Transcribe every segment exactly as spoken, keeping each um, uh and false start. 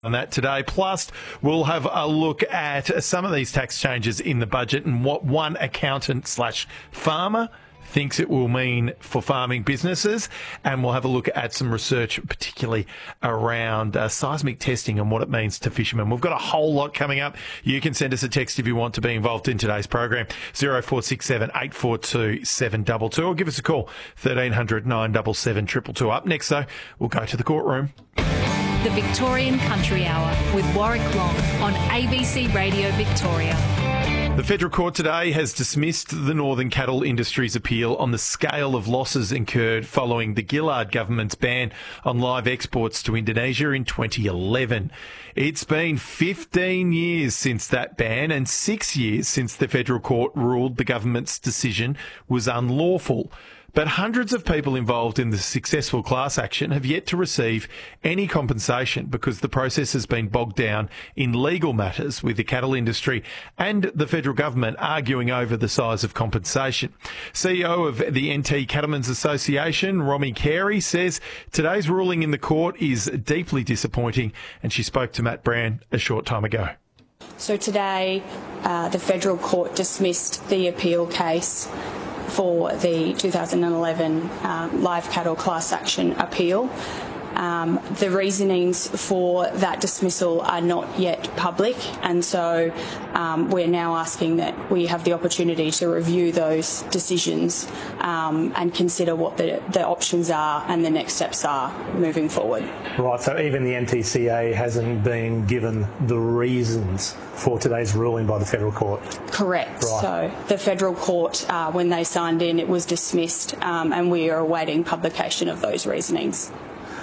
on that today. Plus, we'll have a look at some of these tax changes in the budget and what one accountant slash farmer thinks it will mean for farming businesses. And we'll have a look at some research, particularly around uh, seismic testing and what it means to fishermen. We've got a whole lot coming up. You can send us a text if you want to be involved in today's program, zero four six seven, eight four two, seven two two, or give us a call, thirteen hundred, nine seven seven, two two two. Up next, though, we'll go to the courtroom. The Victorian Country Hour with Warwick Long on A B C Radio Victoria. The Federal Court today has dismissed the Northern Cattle Industry's appeal on the scale of losses incurred following the Gillard government's ban on live exports to Indonesia in twenty eleven. It's been fifteen years since that ban and six years since the Federal Court ruled the government's decision was unlawful. But hundreds of people involved in the successful class action have yet to receive any compensation because the process has been bogged down in legal matters, with the cattle industry and the federal government arguing over the size of compensation. C E O of the N T Cattlemen's Association, Romy Carey, says today's ruling in the court is deeply disappointing, and she spoke to Matt Brown a short time ago. So today, uh, the federal court dismissed the appeal case for the two thousand eleven um, live cattle class action appeal. Um, the reasonings for that dismissal are not yet public, and so um, we're now asking that we have the opportunity to review those decisions um, and consider what the, the options are and the next steps are moving forward. Right, so even the N T C A hasn't been given the reasons for today's ruling by the Federal Court? Correct. Right. So the Federal Court, uh, when they signed in, it was dismissed, um, and we are awaiting publication of those reasonings.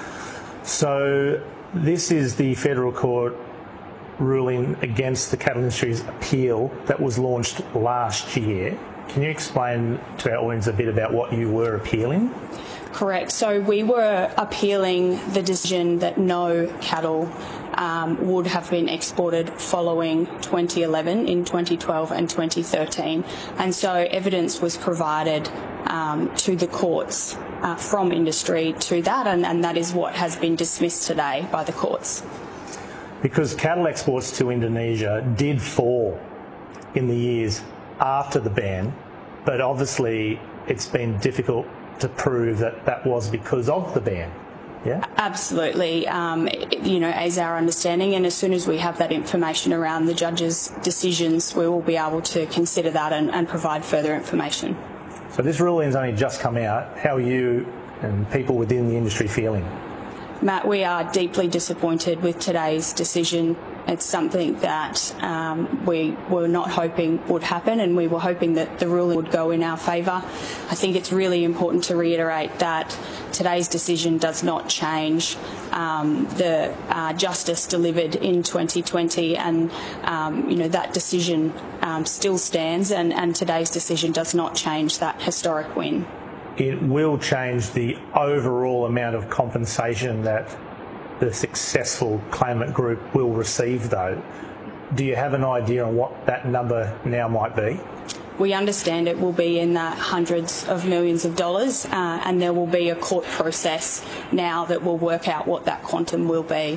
So this is the Federal Court ruling against the cattle industry's appeal that was launched last year. Can you explain to our audience a bit about what you were appealing? Correct. So we were appealing the decision that no cattle um, would have been exported following twenty eleven, in twenty twelve and twenty thirteen. And so evidence was provided um, to the courts uh, from industry to that, and, and that is what has been dismissed today by the courts. Because cattle exports to Indonesia did fall in the years after the ban, but obviously it's been difficult to prove that that was because of the ban. Yeah? Absolutely. Um, you know, as our understanding, and as soon as we have that information around the judge's decisions, we will be able to consider that and, and provide further information. So this ruling's only just come out. How are you and people within the industry feeling? Matt, we are deeply disappointed with today's decision. It's something that um, we were not hoping would happen, and we were hoping that the ruling would go in our favour. I think it's really important to reiterate that today's decision does not change um, the uh, justice delivered in twenty twenty, and um, you know that decision um, still stands, and, and today's decision does not change that historic win. It will change the overall amount of compensation that the successful claimant group will receive, though. Do you have an idea on what that number now might be? We understand it will be in the hundreds of millions of dollars, uh, and there will be a court process now that will work out what that quantum will be.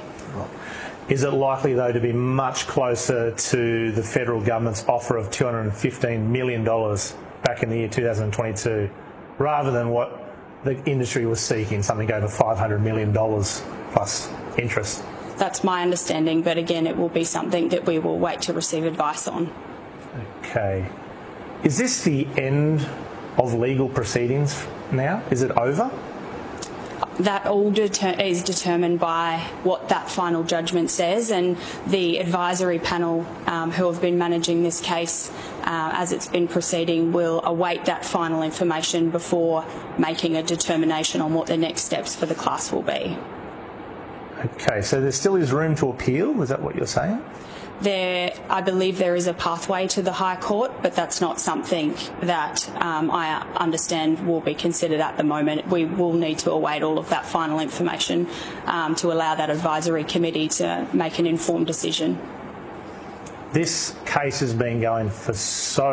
Is it likely, though, to be much closer to the federal government's offer of two hundred fifteen million dollars back in the year two thousand twenty-two, rather than what the industry was seeking, something over five hundred million dollars plus interest? That's my understanding, but again, it will be something that we will wait to receive advice on. Okay. Is this the end of legal proceedings now? Is it over? That all deter- is determined by what that final judgment says, and the advisory panel um, who have been managing this case uh, as it's been proceeding will await that final information before making a determination on what the next steps for the class will be. Okay, so there still is room to appeal, is that what you're saying? There, I believe there is a pathway to the High Court, but that's not something that um, I understand will be considered at the moment. We will need to await all of that final information um, to allow that advisory committee to make an informed decision. This case has been going for so